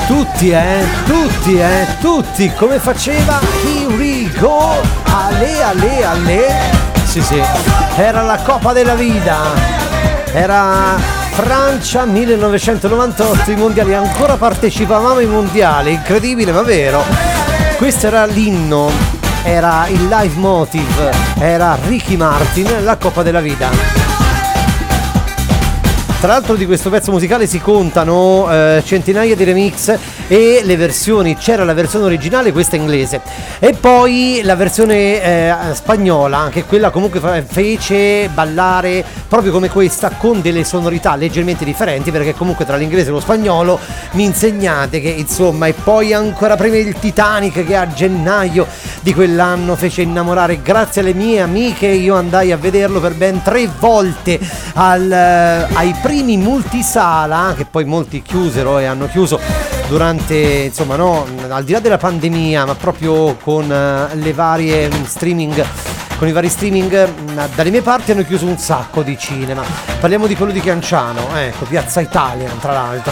tutti, come faceva Here We Go, ale, sì, era la Coppa della Vida, era Francia 1998, i mondiali, ancora partecipavamo ai mondiali, incredibile ma vero, questo era l'inno, era il live motive, era Ricky Martin, la Coppa della Vida. Tra l'altro di questo pezzo musicale si contano centinaia di remix e le versioni, c'era la versione originale, questa inglese, e poi la versione spagnola, anche quella comunque fece ballare proprio come questa, con delle sonorità leggermente differenti, perché comunque tra l'inglese e lo spagnolo mi insegnate che insomma, e poi ancora prima il Titanic, che a gennaio di quell'anno fece innamorare, grazie alle mie amiche io andai a vederlo per ben 3 volte ai primi multisala, che poi molti chiusero e hanno chiuso durante, insomma, no, al di là della pandemia, ma proprio con le varie streaming, con i vari streaming, dalle mie parti hanno chiuso un sacco di cinema. Parliamo di quello di Chianciano, ecco, Piazza Italia, tra l'altro.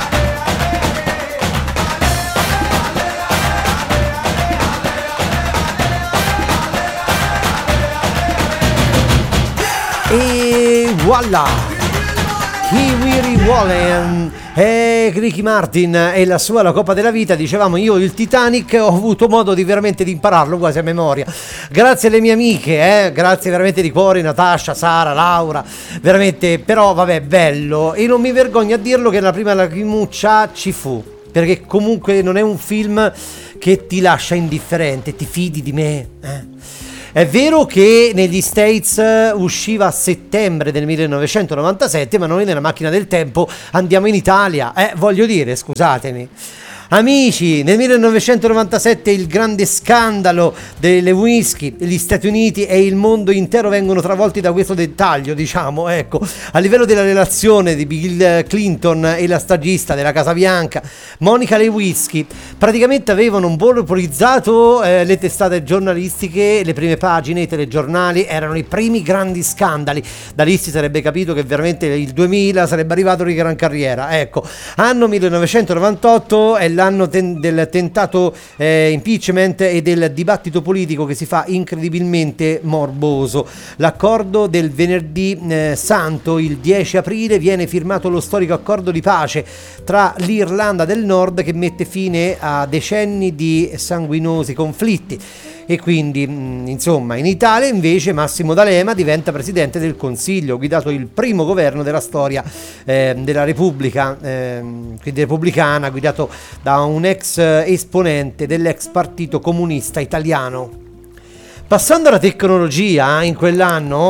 E voilà! Kiwi Wallen e Ricky Martin e la sua La Coppa della Vita. Dicevamo, io il Titanic ho avuto modo di veramente di impararlo quasi a memoria, grazie alle mie amiche, grazie veramente di cuore, Natascia, Sara, Laura, veramente, però vabbè, bello, e non mi vergogno a dirlo che la prima lacrimuccia ci fu, perché comunque non è un film che ti lascia indifferente, ti fidi di me, È vero che negli States usciva a settembre del 1997, ma noi nella macchina del tempo andiamo in Italia, voglio dire, scusatemi. Amici, nel 1997 il grande scandalo delle Lewinsky, gli Stati Uniti e il mondo intero vengono travolti da questo dettaglio, diciamo, ecco, a livello della relazione di Bill Clinton e la stagista della Casa Bianca, Monica Lewinsky, praticamente avevano monopolizzato le testate giornalistiche, le prime pagine, i telegiornali, erano i primi grandi scandali, da lì si sarebbe capito che veramente il 2000 sarebbe arrivato di gran carriera, ecco, anno 1998 è l'anno del tentato impeachment e del dibattito politico che si fa incredibilmente morboso. L'accordo del venerdì santo, il 10 aprile, viene firmato lo storico accordo di pace tra l'Irlanda del Nord, che mette fine a decenni di sanguinosi conflitti. E quindi, insomma, in Italia invece Massimo D'Alema diventa presidente del Consiglio, guidato il primo governo della storia della Repubblica, quindi repubblicana, guidato da un ex esponente dell'ex partito comunista italiano. Passando alla tecnologia, in quell'anno,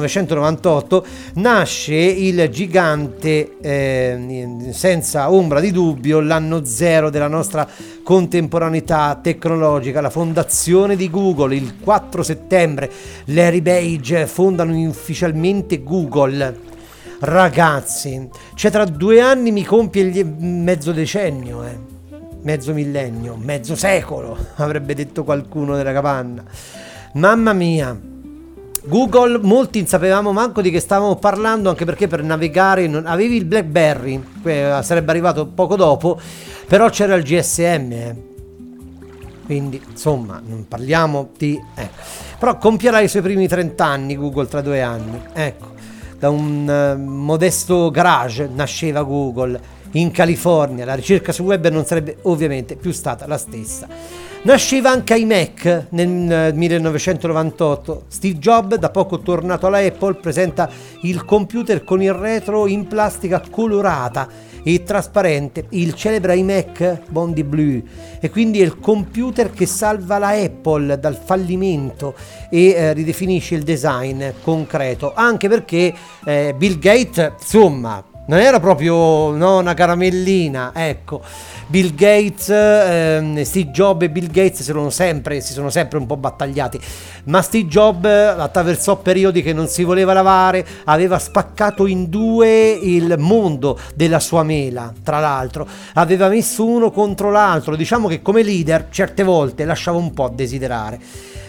1998, nasce il gigante, senza ombra di dubbio, l'anno zero della nostra contemporaneità tecnologica, la fondazione di Google. Il 4 settembre Larry Page fondano ufficialmente Google. Ragazzi, cioè tra 2 anni mi compie mezzo decennio, mezzo millennio, mezzo secolo, avrebbe detto qualcuno della capanna. Mamma mia, Google, molti non sapevamo manco di che stavamo parlando, anche perché per navigare avevi il BlackBerry, sarebbe arrivato poco dopo, però c'era il GSM, quindi insomma non parliamo di... Però compierà i suoi primi 30 anni Google tra 2 anni, ecco, da un modesto garage nasceva Google in California, la ricerca sul web non sarebbe ovviamente più stata la stessa. Nasceva anche iMac nel 1998. Steve Jobs, da poco tornato alla Apple, presenta il computer con il retro in plastica colorata e trasparente, il celebre iMac Bondi Blue, e quindi è il computer che salva la Apple dal fallimento e ridefinisce il design concreto, anche perché Bill Gates, insomma, non era proprio una caramellina, ecco. Bill Gates, Steve Jobs e Bill Gates si sono sempre un po' battagliati, ma Steve Jobs attraversò periodi che non si voleva lavare, aveva spaccato in 2 il mondo della sua mela, tra l'altro aveva messo uno contro l'altro, diciamo che come leader certe volte lasciava un po' a desiderare.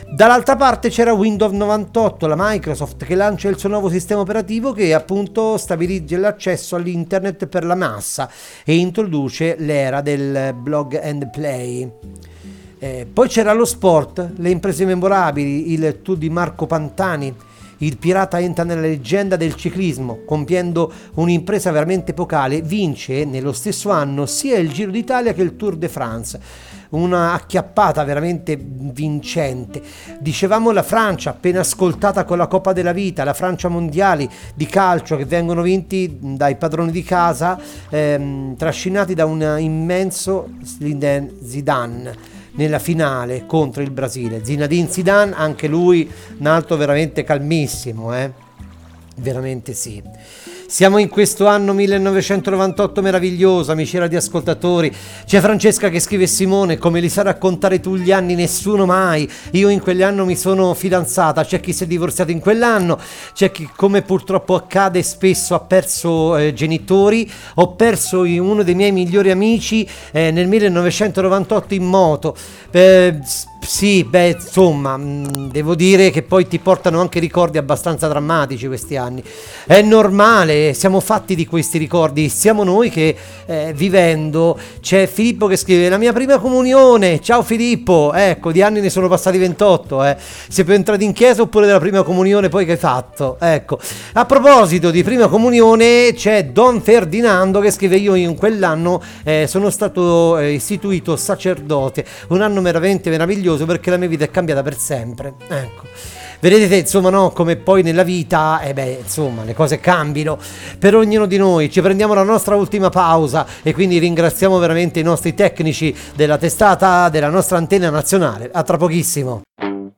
Dall'altra parte c'era Windows 98, la Microsoft, che lancia il suo nuovo sistema operativo che appunto stabilizza l'accesso all'internet per la massa e introduce l'era del blog and play. Poi c'era lo sport, le imprese memorabili, il Tour di Marco Pantani. Il pirata entra nella leggenda del ciclismo, compiendo un'impresa veramente epocale. Vince nello stesso anno sia il Giro d'Italia che il Tour de France. Una acchiappata veramente vincente. Dicevamo la Francia, appena ascoltata con la Coppa della Vita, la Francia mondiali di calcio che vengono vinti dai padroni di casa, trascinati da un immenso Zidane nella finale contro il Brasile. Zinedine Zidane, anche lui un altro veramente calmissimo, veramente sì. Siamo in questo anno 1998 meraviglioso, amici radioascoltatori. C'è Francesca che scrive: Simone, come li sa raccontare tu gli anni? Nessuno mai. Io in quell'anno mi sono fidanzata, c'è chi si è divorziato in quell'anno, c'è chi, come purtroppo accade spesso, ha perso genitori. Ho perso uno dei miei migliori amici nel 1998 in moto. Sì, insomma, devo dire che poi ti portano anche ricordi abbastanza drammatici questi anni. È normale, siamo fatti di questi ricordi, siamo noi che vivendo. C'è Filippo che scrive: la mia prima comunione. Ciao Filippo, ecco, di anni ne sono passati 28, sei più entrato in chiesa oppure della prima comunione poi che hai fatto? Ecco, a proposito di prima comunione c'è Don Ferdinando che scrive: io in quell'anno sono stato istituito sacerdote, un anno veramente meraviglioso perché la mia vita è cambiata per sempre. Ecco, vedete insomma, no, come poi nella vita insomma le cose cambino per ognuno di noi. Ci prendiamo la nostra ultima pausa e quindi ringraziamo veramente i nostri tecnici della testata della nostra antenna nazionale. A tra pochissimo.